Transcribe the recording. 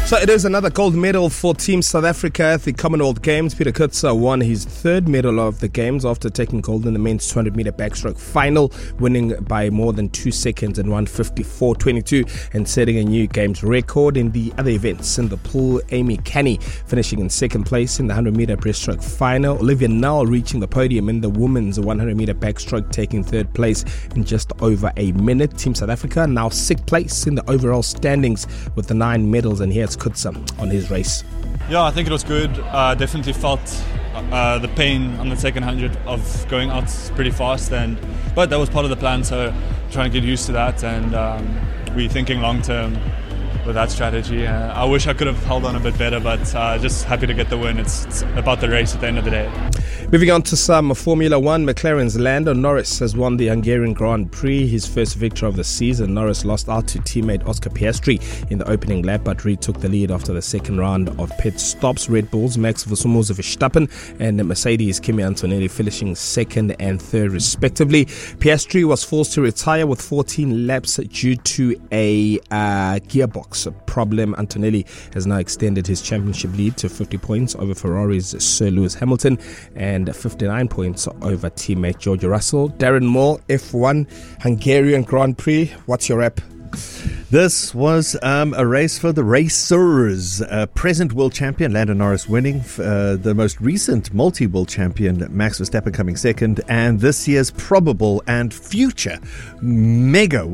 So it is another gold medal for Team South Africa at the Commonwealth Games. Pieter Kutse won his third medal of the Games after taking gold in the men's 200-meter backstroke final, winning by more than 2 seconds in 1:54.22 and setting a new Games record. In the other events in the pool, Amy Canny finishing in second place in the 100-meter breaststroke final. Olivia Null reaching the podium in the women's 100-meter backstroke, taking third place in just over a minute. Team South Africa now sixth place in the overall standings with the 9 medals, and here's Kutse on his race. Yeah, I think it was good. Definitely felt the pain on the second 100 of going out pretty fast, but that was part of the plan, so trying to get used to that, and we're thinking long term with that strategy. I wish I could have held on a bit better, but just happy to get the win. It's about the race at the end of the day. Moving on to some Formula One, McLaren's Lando Norris has won the Hungarian Grand Prix, his first victory of the season. Norris lost out to teammate Oscar Piastri in the opening lap, but retook the lead after the second round of pit stops. Red Bull's Max Verstappen and Mercedes' Kimi Antonelli finishing second and third respectively. Piastri was forced to retire with 14 laps due to a gearbox problem. Antonelli has now extended his championship lead to 50 points over Ferrari's Sir Lewis Hamilton and 59 points over teammate George Russell. Darren Moore, F1 Hungarian Grand Prix. What's your rap? This was a race for the racers. Present world champion Lando Norris winning, the most recent multi-world champion Max Verstappen coming second, and this year's probable and future mega